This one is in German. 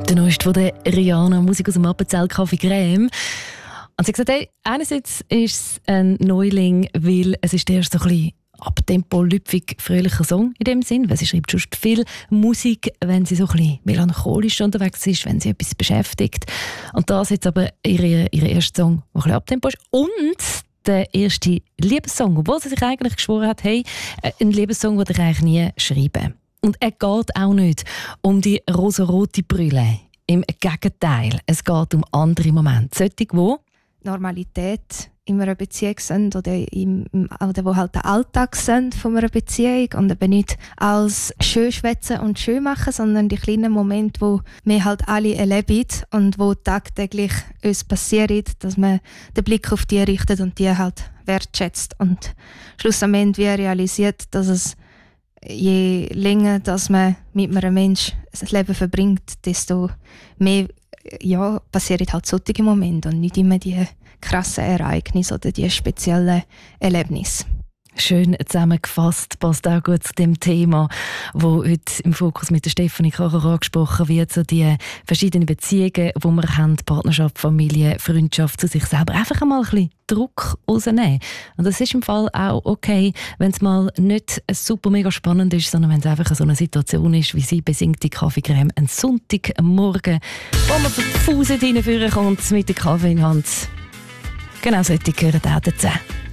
Der neueste von der Rihanna, Musik aus dem Appenzell Café Crème. Und sie hat gesagt, hey, einerseits ist es ein Neuling, weil es ist erst so ein bisschen Abtempo, lüpfig, fröhlicher Song in dem Sinn, weil sie schreibt schon viel Musik, wenn sie so ein bisschen melancholisch unterwegs ist, wenn sie etwas beschäftigt. Und das jetzt aber ihr erster Song, der ein bisschen Abtempo ist. Und der erste Liebessong, obwohl sie sich eigentlich geschworen hat, hey, einen Liebessong würde ich eigentlich nie schreiben. Und er geht auch nicht um die rosarote Brille. Im Gegenteil, es geht um andere Momente. Solche, die Normalität in einer Beziehung sind oder wo halt der Alltag sind von einer Beziehung und eben nicht als schön schwätzen und schön machen, sondern die kleinen Momente, wo wir halt alle erleben und wo tagtäglich uns passiert, dass man den Blick auf die richtet und die halt wertschätzt und schlussendlich wie realisiert, dass es je länger dass man mit einem Menschen das Leben verbringt, desto mehr passieren halt solche Momente und nicht immer die krassen Ereignisse oder die speziellen Erlebnisse. Schön zusammengefasst, passt auch gut zu dem Thema, wo heute im Fokus mit der Stefanie Kracher angesprochen wird, so die verschiedenen Beziehungen, die wir haben, Partnerschaft, Familie, Freundschaft zu sich selber, einfach einmal ein bisschen Druck rausnehmen. Und das ist im Fall auch okay, wenn es mal nicht super mega spannend ist, sondern wenn es einfach so eine Situation ist, wie sie besingt die Kaffeecreme, einen Sonntagmorgen, wo man verfuset hineinführen kommt mit dem Kaffee in der Hand. Genau solche gehören auch dazu.